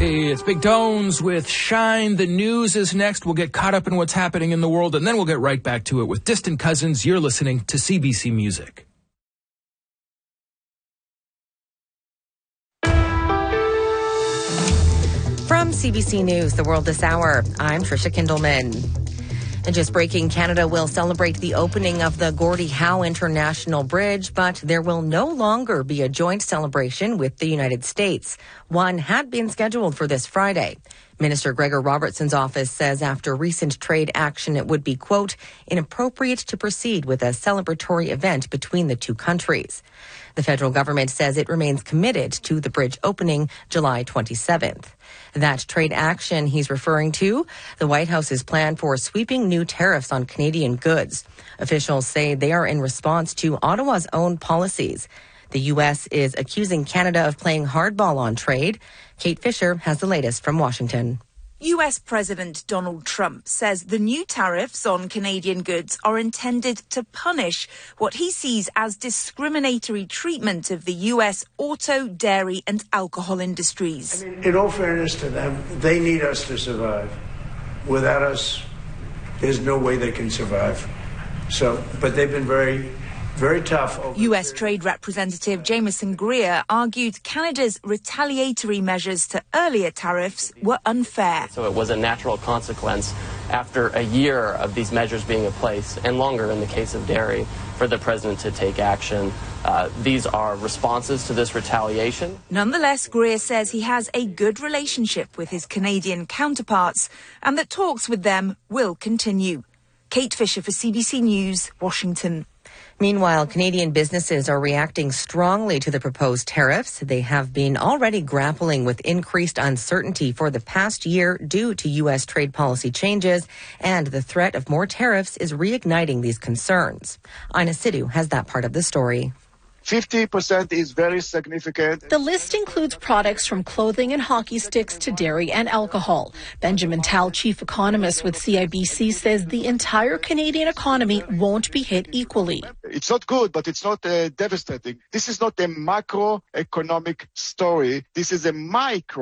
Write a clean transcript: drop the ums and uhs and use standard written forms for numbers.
Hey, it's Big Tones with Shine. The news is next. We'll get caught up in what's happening in the world, and then we'll get right back to it with Distant Cousins. You're listening to CBC Music. From CBC News, The World This Hour, I'm Trisha Kindleman. And just breaking, Canada will celebrate the opening of the Gordie Howe International Bridge, but there will no longer be a joint celebration with the United States. One had been scheduled for this Friday. Minister Gregor Robertson's office says after recent trade action, it would be, quote, inappropriate to proceed with a celebratory event between the two countries. The federal government says it remains committed to the bridge opening July 27th. That trade action he's referring to, the White House's plan for sweeping new tariffs on Canadian goods. Officials say they are in response to Ottawa's own policies. The U.S. is accusing Canada of playing hardball on trade. Kate Fisher has the latest from Washington. U.S. President Donald Trump says the new tariffs on Canadian goods are intended to punish what he sees as discriminatory treatment of the U.S. auto, dairy and alcohol industries. I mean, in all fairness to them, they need us to survive. Without us, there's no way they can survive. But they've been very tough. U.S. Trade Representative Jameson Greer argued Canada's retaliatory measures to earlier tariffs were unfair. So it was a natural consequence after a year of these measures being in place, and longer in the case of dairy, for the president to take action. These are responses to this retaliation. Nonetheless, Greer says he has a good relationship with his Canadian counterparts and that talks with them will continue. Kate Fisher for CBC News, Washington. Meanwhile, Canadian businesses are reacting strongly to the proposed tariffs. They have been already grappling with increased uncertainty for the past year due to U.S. trade policy changes, and the threat of more tariffs is reigniting these concerns. Ina Sidhu has that part of the story. 50% is very significant. The list includes products from clothing and hockey sticks to dairy and alcohol. Benjamin Tal, chief economist with CIBC, says the entire Canadian economy won't be hit equally. It's not good, but it's not devastating. This is not a macroeconomic story. This is a micro